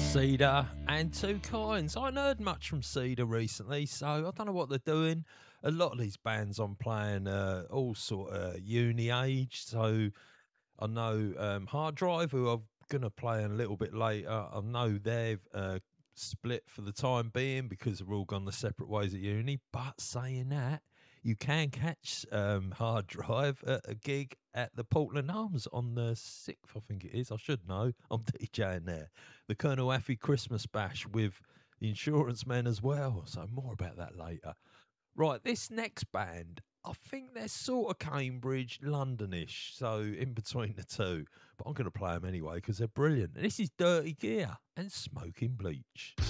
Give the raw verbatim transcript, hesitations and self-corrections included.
Cedar and Two Kinds. I haven't heard much from Cedar recently, so I don't know what they're doing. A lot of these bands I'm playing uh, all sort of uni age, so I know um, Hard Drive, who I'm going to play in a little bit later. I know they've uh, split for the time being because they've all gone their separate ways at uni. But saying that, you can catch um, Hard Drive at a gig at the Portland Arms on the sixth, I think it is. I should know. I'm DJing there. The Colonel Affy Christmas Bash with the Insurance Men as well. So more about that later. Right, this next band, I think they're sort of Cambridge, Londonish, so in between the two. But I'm going to play them anyway because they're brilliant. This is Dirty Gear and Smoking Bleach.